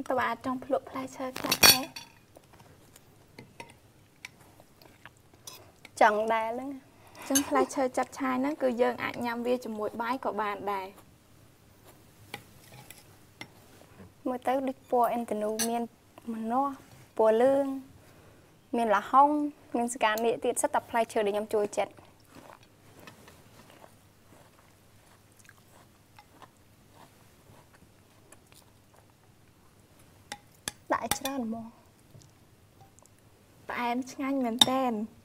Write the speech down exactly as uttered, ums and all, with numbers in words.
តើអាចចង់ភ្លក់ផ្លែឈើខ្លះទេចង់ដែរហ្នឹងចឹងផ្លែឈើចាប់ឆាយហ្នឹងគឺយើងអាចញ៉ាំវាជាមួយបាយក៏បានដែរមើលទៅដូចពណ៌អិនតនូមានម្នាស់ពណ៌លឿងមានលហុងមានស្កានៀកទៀតសិតតែផ្លែឈើដែលខ្ញុំចូលចិត្តដាក់ឲ្យច្រើនហ្មងផ្អែមឆ្ងាញ់មែនតើ